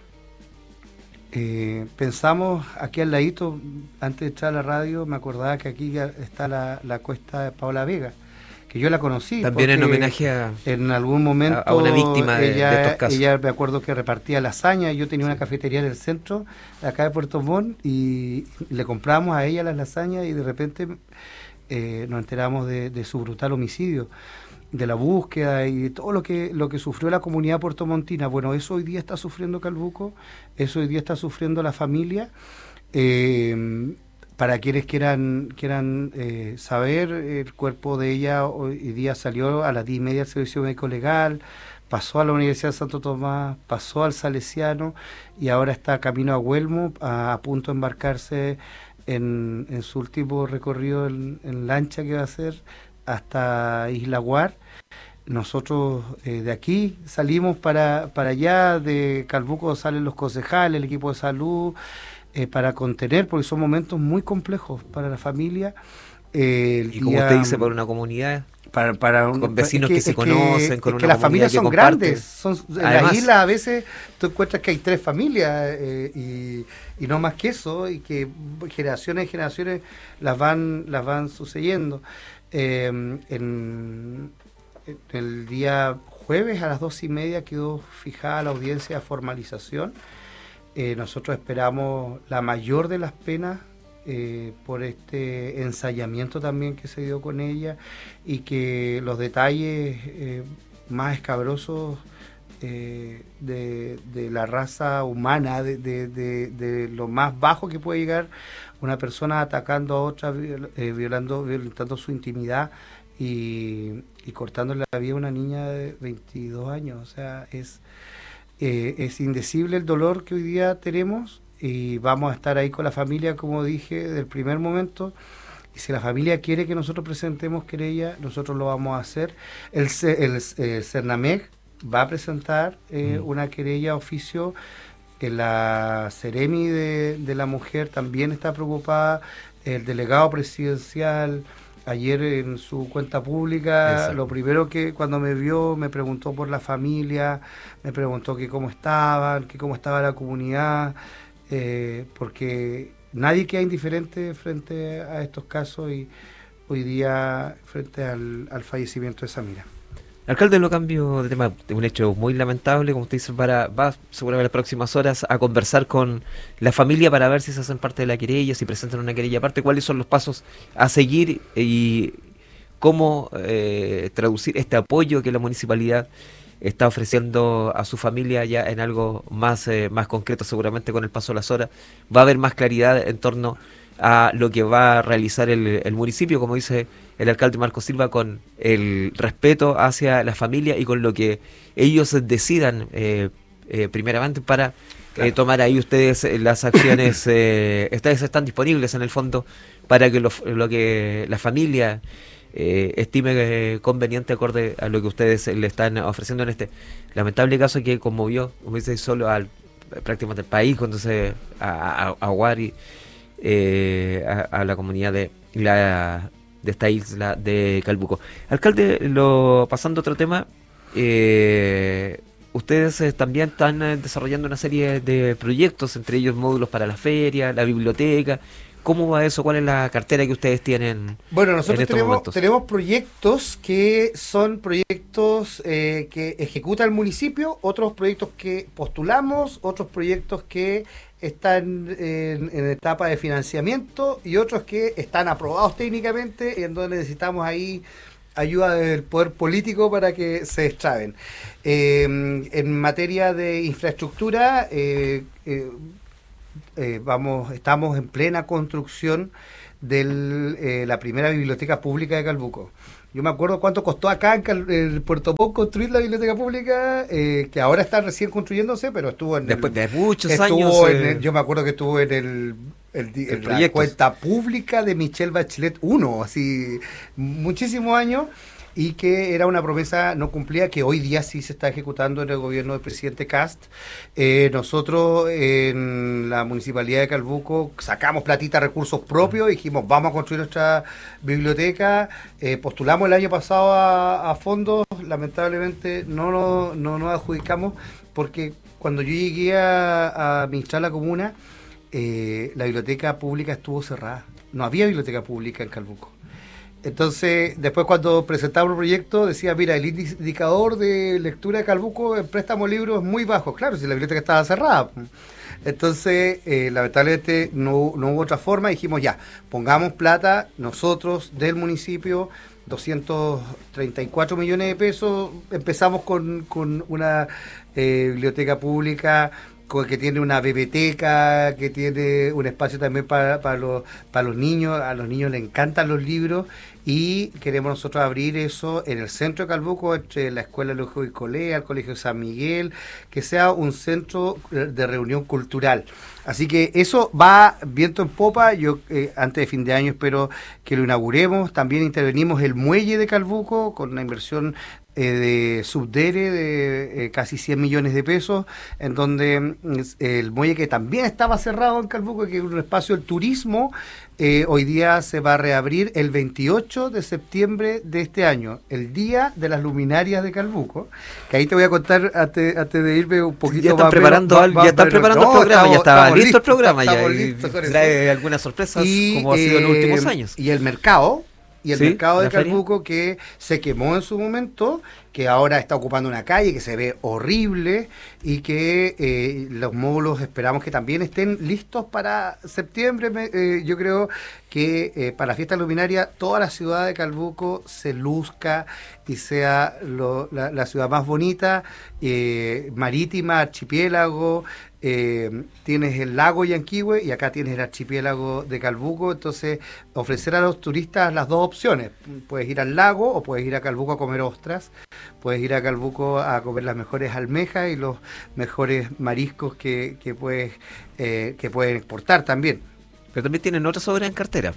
eh, pensamos aquí al ladito, antes de entrar a la radio, me acordaba que aquí está la, la cuesta de Paola Vega, que yo la conocí. También en homenaje a, en algún momento a, a una víctima de, ella, de estos casos. Ella me acuerdo que repartía lasaña. Yo tenía una cafetería en el centro, acá de Puerto Montt, y le compramos a ella las lasañas y de repente eh, nos enteramos de, de su brutal homicidio, de la búsqueda y de todo lo que lo que sufrió la comunidad puertomontina. Bueno, eso hoy día está sufriendo Calbuco, eso hoy día está sufriendo la familia. Eh, para quienes quieran quieran eh, saber, el cuerpo de ella hoy día salió a las diez y media del Servicio Médico Legal, pasó a la Universidad de Santo Tomás, pasó al Salesiano y ahora está camino a Huelmo, a, a punto de embarcarse en, en su último recorrido en, en lancha que va a hacer hasta Isla Guar. Nosotros eh, de aquí salimos para, para allá, de Calbuco salen los concejales, el equipo de salud, eh, para contener, porque son momentos muy complejos para la familia. Eh, el y como día, usted dice, para una comunidad, para, para un, con vecinos es que, que se es conocen, que, con es una que las familias que son comparte. grandes, son, en Además, las islas a veces tú encuentras que hay tres familias eh, y, y no más que eso, y que generaciones y generaciones las van, las van sucediendo. Eh, en, en el día jueves a las dos y media quedó fijada la audiencia de formalización. Eh, nosotros esperamos la mayor de las penas eh, por este ensayamiento también que se dio con ella y que los detalles eh, más escabrosos eh, de, de la raza humana, de, de, de, de lo más bajo que puede llegar una persona atacando a otra, eh, violando, violentando su intimidad y, y cortándole la vida a una niña de veintidós años. O sea, es, eh, es indecible el dolor que hoy día tenemos y vamos a estar ahí con la familia, como dije, desde el primer momento. Y si la familia quiere que nosotros presentemos querella, nosotros lo vamos a hacer. El, el, el Cernameg va a presentar eh, mm. una querella oficio. Que la Ceremi de, de la mujer también está preocupada, el delegado presidencial ayer en su cuenta pública, exacto, lo primero que cuando me vio me preguntó por la familia, me preguntó que cómo estaban, que cómo estaba la comunidad, eh, porque nadie queda indiferente frente a estos casos y hoy día frente al, al fallecimiento de Samira. Alcalde, lo cambio de tema, un hecho muy lamentable, como usted dice, para, va seguramente las próximas horas a conversar con la familia para ver si se hacen parte de la querella, si presentan una querella aparte, cuáles son los pasos a seguir y cómo eh, traducir este apoyo que la municipalidad está ofreciendo a su familia ya en algo más, eh, más concreto. Seguramente con el paso de las horas va a haber más claridad en torno a lo que va a realizar el, el municipio, como dice el alcalde Marco Silva, con el respeto hacia la familia y con lo que ellos decidan eh, eh, primeramente para claro. eh, tomar ahí ustedes las acciones. eh, ustedes están disponibles en el fondo para que lo, lo que la familia eh, estime eh, conveniente acorde a lo que ustedes le están ofreciendo en este lamentable caso que conmovió, como dice, solo al prácticamente al país, cuando se a, a, a Guari, eh, a, a la comunidad de la de esta isla de Calbuco. Alcalde, lo pasando a otro tema, eh, ustedes eh, también están eh, desarrollando una serie de proyectos, entre ellos módulos para la feria, la biblioteca. ¿Cómo va eso? ¿Cuál es la cartera que ustedes tienen? Bueno, nosotros en estos tenemos, momentos? tenemos proyectos que son proyectos eh, que ejecuta el municipio, otros proyectos que postulamos, otros proyectos que están en, en etapa de financiamiento y otros que están aprobados técnicamente y en donde necesitamos ahí ayuda del poder político para que se destraben. Eh, en materia de infraestructura, eh, eh, eh, vamos, estamos en plena construcción de eh, la primera biblioteca pública de Calbuco. Yo me acuerdo cuánto costó acá en, Cal, en Puerto Montt construir la biblioteca pública, eh, que ahora está recién construyéndose, pero estuvo en Después el, de muchos estuvo años. En eh, el, yo me acuerdo que estuvo en el, el, el en la proyectos. cuenta pública de Michelle Bachelet uno, así muchísimos años, y que era una promesa no cumplida que hoy día sí se está ejecutando en el gobierno del presidente Kast. Eh, nosotros en la Municipalidad de Calbuco sacamos platita, recursos propios, y dijimos vamos a construir nuestra biblioteca, eh, postulamos el año pasado a, a fondos, lamentablemente no nos no, no adjudicamos, porque cuando yo llegué a, a administrar la comuna, eh, la biblioteca pública estuvo cerrada, no había biblioteca pública en Calbuco. Entonces, después cuando presentamos el proyecto, decía, mira, el indicador de lectura de Calbuco en préstamo de libros es muy bajo. Claro, si la biblioteca estaba cerrada. Entonces, eh, lamentablemente no, no hubo otra forma. Dijimos, ya, pongamos plata nosotros del municipio, doscientos treinta y cuatro millones de pesos. Empezamos con, con una eh, biblioteca pública que tiene una biblioteca, que tiene un espacio también para, para, los, para los niños. A los niños les encantan los libros y queremos nosotros abrir eso en el centro de Calbuco, entre la Escuela Lógico y Colea, el Colegio San Miguel, que sea un centro de reunión cultural. Así que eso va viento en popa. Yo eh, antes de fin de año espero que lo inauguremos. También intervenimos el muelle de Calbuco con una inversión eh, de Subdere de eh, casi cien millones de pesos, en donde eh, el muelle, que también estaba cerrado en Calbuco, que es un espacio del turismo, eh, hoy día se va a reabrir el veintiocho de septiembre de este año, el día de las luminarias de Calbuco, que ahí te voy a contar antes, antes de irme un poquito. Ya están más preparando, menos, algo, más, ya están más, preparando no, el programa, estamos, ya estaba listo listos, el programa, estamos ya listos con trae eso. algunas sorpresas, y, como ha sido en los eh, últimos años. Y el mercado, y el ¿Sí? mercado de ¿La feria? Calbuco, que se quemó en su momento, que ahora está ocupando una calle que se ve horrible, y que eh, los módulos esperamos que también estén listos para septiembre. Me, eh, yo creo que eh, para la fiesta luminaria toda la ciudad de Calbuco se luzca y sea lo, la, la ciudad más bonita, eh, marítima, archipiélago. Eh, tienes el lago Yanquihue y acá tienes el archipiélago de Calbuco. Entonces, ofrecer a los turistas las dos opciones: puedes ir al lago o puedes ir a Calbuco a comer ostras, puedes ir a Calbuco a comer las mejores almejas y los mejores mariscos que, que puedes eh, que pueden exportar también. Pero también tienen otras obras en cartera.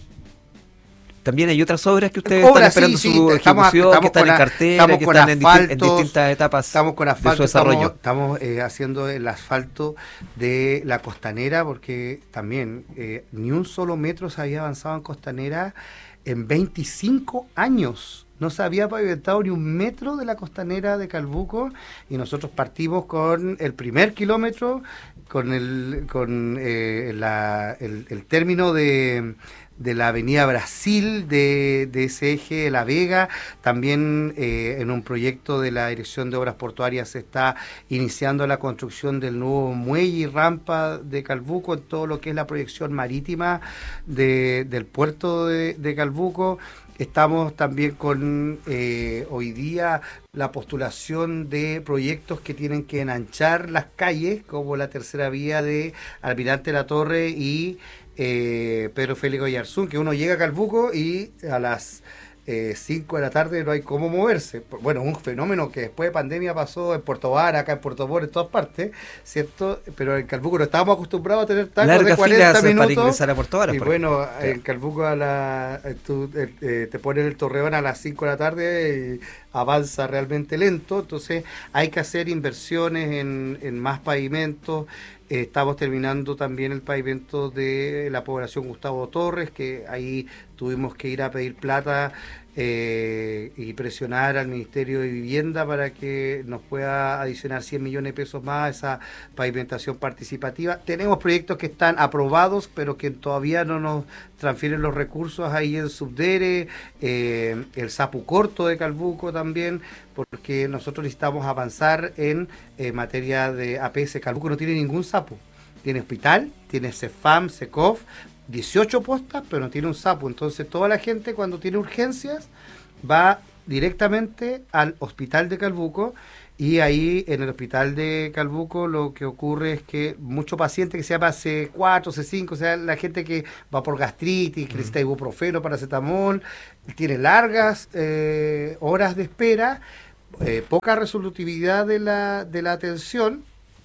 También hay otras obras que ustedes Obras, están esperando sí, su sí, estamos- ejecución, estamos que están con en a- cartera, estamos que con están en, disti- en asfaltos, distintas etapas Estamos con de asfalto, su desarrollo. estamos, estamos eh, haciendo el asfalto de la Costanera, porque también eh, ni un solo metro se había avanzado en Costanera en veinticinco años. No se había pavimentado ni un metro de la Costanera de Calbuco, y nosotros partimos con el primer kilómetro, con el con eh, la, el, el término de, de la avenida Brasil, de, de ese eje de La Vega. También eh, en un proyecto de la Dirección de Obras Portuarias se está iniciando la construcción del nuevo muelle y rampa de Calbuco, en todo lo que es la proyección marítima de, del puerto de, de Calbuco. Estamos también con eh, hoy día la postulación de proyectos que tienen que enanchar las calles, como la tercera vía de Almirante La Torre y eh, Pedro Félix Oyarzún, que uno llega a Calbuco y a las cinco de la tarde no hay cómo moverse. Bueno, un fenómeno que después de pandemia pasó en Puerto Vara, acá en Puerto Montt, en todas partes, ¿cierto? Pero en Calbuco no estábamos acostumbrados a tener tacos Largas de cuarenta filas minutos. para ingresar a Puerto Vara, Y por bueno, ejemplo. en Calbuco a la, tú, eh, eh, te ponen el torreón a las cinco de la tarde y avanza realmente lento. Entonces hay que hacer inversiones en, en más pavimentos. Eh, estamos terminando también el pavimento de la población Gustavo Torres, que ahí tuvimos que ir a pedir plata eh, y presionar al Ministerio de Vivienda para que nos pueda adicionar cien millones de pesos más a esa pavimentación participativa. Tenemos proyectos que están aprobados, pero que todavía no nos transfieren los recursos ahí en Subdere, eh, el Sapu Corto de Calbuco también, porque nosotros necesitamos avanzar en eh, materia de A P S. Calbuco no tiene ningún Sapu. Tiene hospital, tiene CEFAM, SECOF, dieciocho postas, pero no tiene un sapo. Entonces toda la gente cuando tiene urgencias va directamente al hospital de Calbuco, y ahí en el hospital de Calbuco lo que ocurre es que muchos pacientes que se llama C cuatro, C cinco, o sea, la gente que va por gastritis, que necesita ibuprofeno, paracetamol, tiene largas eh, horas de espera, eh, poca resolutividad de la, de la atención,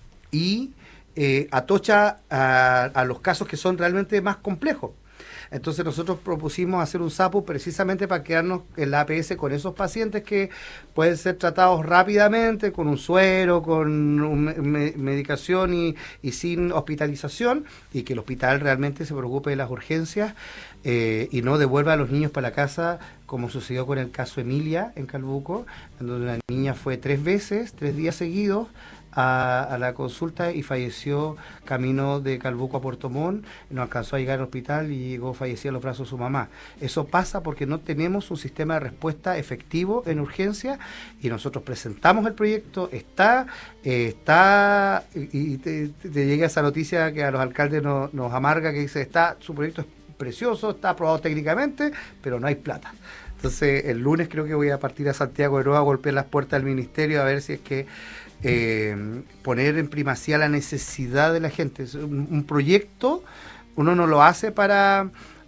y Eh, atocha a, a los casos que son realmente más complejos. Entonces nosotros propusimos hacer un SAPU precisamente para quedarnos en la A P S con esos pacientes que pueden ser tratados rápidamente, con un suero, con un, me, medicación y, y sin hospitalización, y que el hospital realmente se preocupe de las urgencias eh, y no devuelva a los niños para la casa, como sucedió con el caso Emilia en Calbuco, en donde una niña fue tres veces, tres días seguidos, A, a la consulta y falleció camino de Calbuco a Puerto Montt, no alcanzó a llegar al hospital y llegó fallecida en los brazos de su mamá. Eso pasa porque no tenemos un sistema de respuesta efectivo en urgencia, y nosotros presentamos el proyecto, está, eh, está y te, te llega esa noticia que a los alcaldes no, nos amarga, que dice, está, su proyecto es precioso, está aprobado técnicamente, pero no hay plata. Entonces el lunes creo que voy a partir a Santiago de nuevo a golpear las puertas del ministerio a ver si es que Eh, poner en primacía la necesidad de la gente. Es un, un proyecto, uno no lo hace para,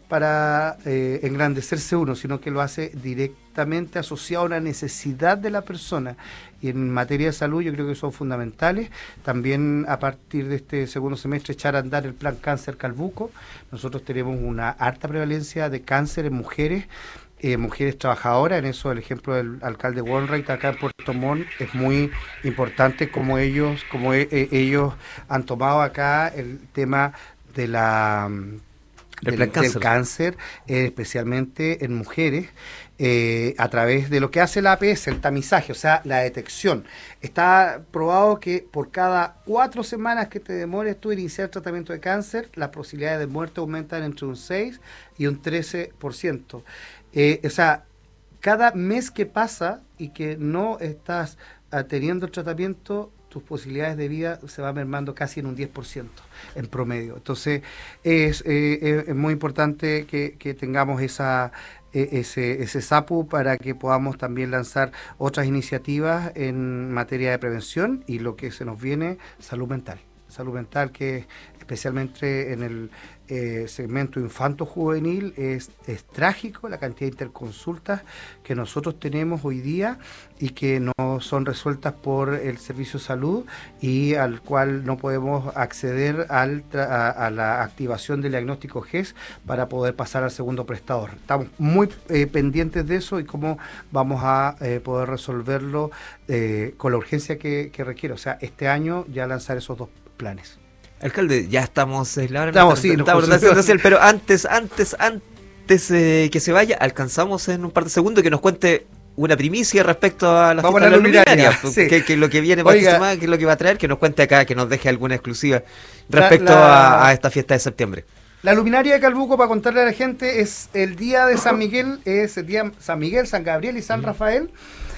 para eh, engrandecerse uno, sino que lo hace directamente asociado a una necesidad de la persona. Y en materia de salud yo creo que son fundamentales. También a partir de este segundo semestre echar a andar el plan Cáncer Calbuco. Nosotros tenemos una alta prevalencia de cáncer en mujeres, Eh, mujeres trabajadoras. En eso el ejemplo del alcalde Wainwright acá en Puerto Montt es muy importante, como ellos como e, e, ellos han tomado acá el tema de la del, del cáncer, del cáncer eh, especialmente en mujeres, eh, a través de lo que hace la A P S, el tamizaje, o sea, la detección. Está probado que por cada cuatro semanas que te demores tú iniciar el tratamiento de cáncer, las posibilidades de muerte aumentan entre un seis y un trece por ciento. Eh, o sea, cada mes que pasa y que no estás uh, teniendo el tratamiento, tus posibilidades de vida se van mermando casi en un diez por ciento en promedio. Entonces, es, eh, es muy importante que, que tengamos esa, eh, ese, ese SAPU para que podamos también lanzar otras iniciativas en materia de prevención, y lo que se nos viene, salud mental. Salud mental, que especialmente en el eh, segmento infanto-juvenil es, es trágico la cantidad de interconsultas que nosotros tenemos hoy día y que no son resueltas por el servicio de salud, y al cual no podemos acceder al a, a la activación del diagnóstico G E S para poder pasar al segundo prestador. Estamos muy eh, pendientes de eso y cómo vamos a eh, poder resolverlo eh, con la urgencia que, que requiere. O sea, este año ya lanzar esos dos planes. Alcalde, ya estamos en la hora. Estamos, sí, estamos, estamos, pero antes, antes, antes eh, que se vaya, alcanzamos en un par de segundos que nos cuente una primicia respecto a la Vamos fiesta a la luminaria, luminaria, sí. que, que lo que viene para esta semana, que es lo que va a traer, que nos cuente acá, que nos deje alguna exclusiva respecto la, la, a, a esta fiesta de septiembre. La luminaria de Calbuco, para contarle a la gente, es el día de San Miguel, es el día San Miguel, San Gabriel y San Rafael.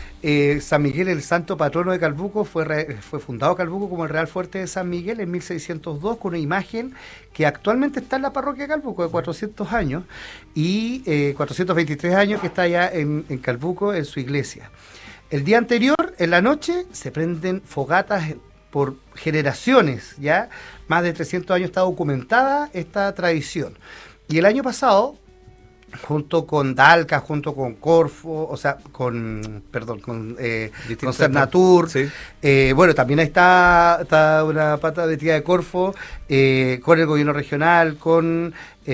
Eh, San Miguel, el santo patrono de Calbuco, fue, re, fue fundado Calbuco como el Real Fuerte de San Miguel en mil seiscientos dos, con una imagen que actualmente está en la parroquia de Calbuco, de cuatrocientos años, y eh, cuatrocientos veintitrés años que está allá en, en Calbuco, en su iglesia. El día anterior, en la noche, se prenden fogatas por generaciones, ya más de trescientos años está documentada esta tradición. Y el año pasado, junto con Dalca, junto con Corfo, o sea, con, perdón, con, eh, con Cernatur, sí. eh, bueno, también ahí está, está una pata de tía de Corfo, eh, con el gobierno regional, con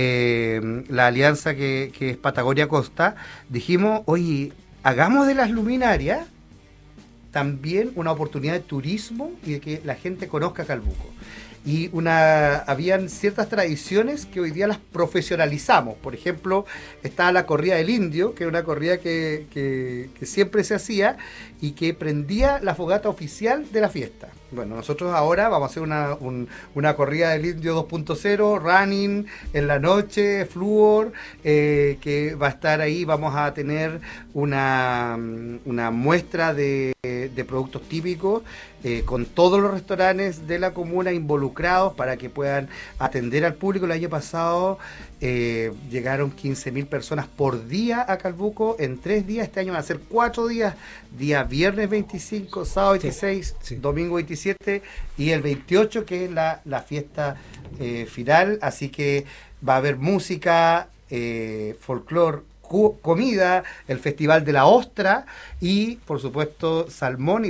eh, la alianza que, que es Patagonia Costa, dijimos, oye, hagamos de las luminarias también una oportunidad de turismo y de que la gente conozca Calbuco. y una habían ciertas tradiciones que hoy día las profesionalizamos. Por ejemplo, estaba la corrida del indio, que es una corrida que, que, que siempre se hacía y que prendía la fogata oficial de la fiesta. Bueno, nosotros ahora vamos a hacer una, un, una corrida del indio dos punto cero, running en la noche, flúor, eh, que va a estar ahí. Vamos a tener una, una muestra de, de productos típicos eh, con todos los restaurantes de la comuna involucrados para que puedan atender al público. El año pasado eh, llegaron quince mil personas por día a Calbuco en tres días. Este año van a ser cuatro días, día viernes veinticinco, sábado veintiséis, sí, sí. domingo veintisiete y el veintiocho, que es la, la fiesta eh, final. Así que va a haber música, eh, folclore, comida, el Festival de la Ostra y, por supuesto, salmón y